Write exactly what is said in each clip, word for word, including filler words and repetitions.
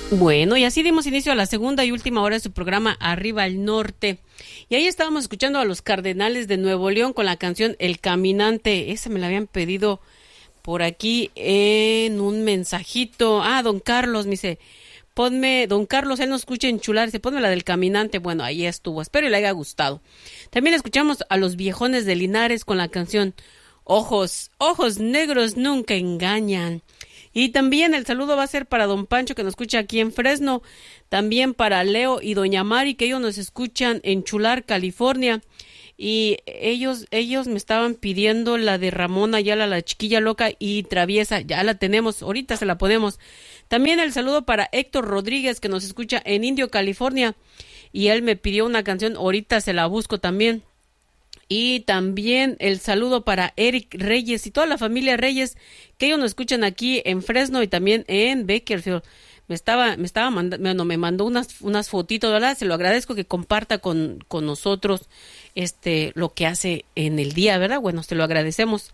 Bueno, y así dimos inicio a la segunda y última hora de su programa Arriba al Norte. Y ahí estábamos escuchando a los Cardenales de Nuevo León con la canción El Caminante. Esa me la habían pedido por aquí en un mensajito. Ah, don Carlos me dice, ponme, don Carlos, él nos escucha en Chular, dice, ponme la del Caminante. Bueno, ahí estuvo, espero y le haya gustado. También escuchamos a los Viejones de Linares con la canción Ojos, ojos negros nunca engañan. Y también el saludo va a ser para don Pancho, que nos escucha aquí en Fresno, también para Leo y doña Mari, que ellos nos escuchan en Chular, California, y ellos ellos me estaban pidiendo la de Ramón Ayala, la chiquilla loca y traviesa. Ya la tenemos, ahorita se la ponemos. También el saludo para Héctor Rodríguez, que nos escucha en Indio, California, y él me pidió una canción, ahorita se la busco también. Y también el saludo para Eric Reyes y toda la familia Reyes, que ellos nos escuchan aquí en Fresno y también en Bakersfield. Me estaba, me estaba mandando, bueno, me mandó unas, unas fotitos, ¿verdad? Se lo agradezco que comparta con, con nosotros este, lo que hace en el día, ¿verdad? Bueno, se lo agradecemos.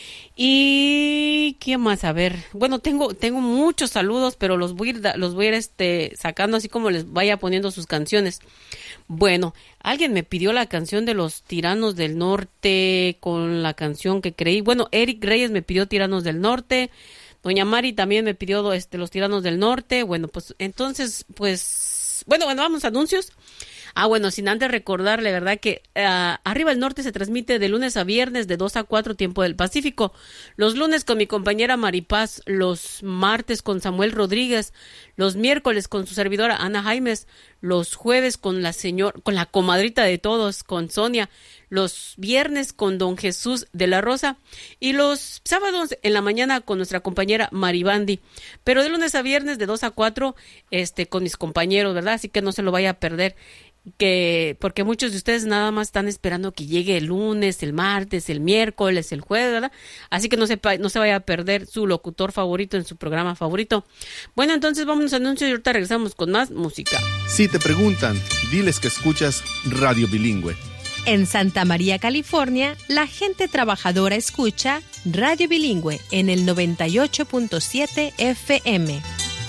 Y qué más, a ver, bueno, tengo tengo muchos saludos, pero los voy a ir, los voy a ir este sacando así como les vaya poniendo sus canciones. Bueno, alguien me pidió la canción de los Tiranos del Norte con la canción que creí. Bueno, Eric Reyes me pidió Tiranos del Norte. Doña Mari también me pidió este los Tiranos del Norte. Bueno, pues entonces, pues, bueno, bueno, vamos a anuncios. Ah, bueno, sin antes recordarle, ¿verdad? Que uh, Arriba al Norte se transmite de lunes a viernes de dos a cuatro tiempo del Pacífico. Los lunes con mi compañera Maripaz, los martes con Samuel Rodríguez, los miércoles con su servidora Ana Jaimes, los jueves con la señor, con la comadrita de todos, con Sonia, los viernes con don Jesús de la Rosa y los sábados en la mañana con nuestra compañera Maribandi. Pero de lunes a viernes de dos a cuatro este, con mis compañeros, ¿verdad? Así que no se lo vaya a perder. Que porque muchos de ustedes nada más están esperando que llegue el lunes, el martes, el miércoles, el jueves, ¿verdad? Así que no se, no se vaya a perder su locutor favorito en su programa favorito. Bueno, entonces vámonos a anuncios y ahorita regresamos con más música. Si te preguntan, diles que escuchas Radio Bilingüe. En Santa María, California, la gente trabajadora escucha Radio Bilingüe en el noventa y ocho punto siete F M.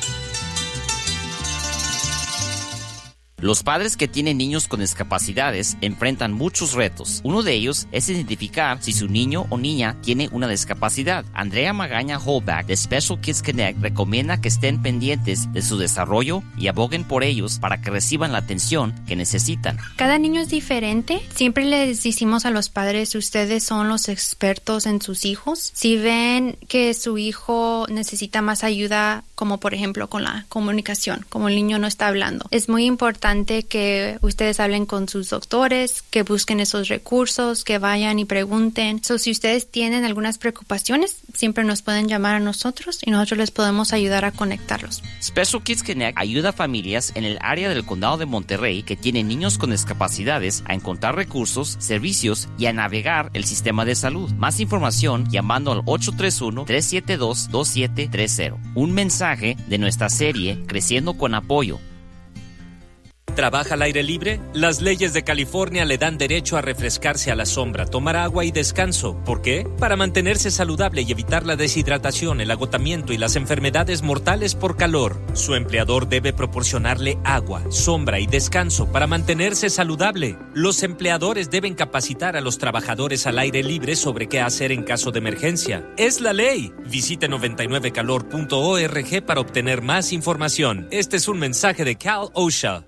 Los padres que tienen niños con discapacidades enfrentan muchos retos. Uno de ellos es identificar si su niño o niña tiene una discapacidad. Andrea Magaña Holback de Special Kids Connect recomienda que estén pendientes de su desarrollo y aboguen por ellos para que reciban la atención que necesitan. Cada niño es diferente. Siempre les decimos a los padres, ustedes son los expertos en sus hijos. Si ven que su hijo necesita más ayuda, como por ejemplo con la comunicación, como el niño no está hablando, es muy importante que ustedes hablen con sus doctores, que busquen esos recursos, que vayan y pregunten. So, si ustedes tienen algunas preocupaciones, siempre nos pueden llamar a nosotros y nosotros les podemos ayudar a conectarlos. Special Kids Connect ayuda a familias en el área del condado de Monterrey que tienen niños con discapacidades a encontrar recursos, servicios y a navegar el sistema de salud. Más información llamando al ocho tres uno, tres siete dos, dos siete tres cero. Un mensaje de nuestra serie Creciendo con Apoyo. ¿Trabaja al aire libre? Las leyes de California le dan derecho a refrescarse a la sombra, tomar agua y descanso. ¿Por qué? Para mantenerse saludable y evitar la deshidratación, el agotamiento y las enfermedades mortales por calor. Su empleador debe proporcionarle agua, sombra y descanso para mantenerse saludable. Los empleadores deben capacitar a los trabajadores al aire libre sobre qué hacer en caso de emergencia. ¡Es la ley! Visite noventa y nueve calor punto org para obtener más información. Este es un mensaje de Cal OSHA.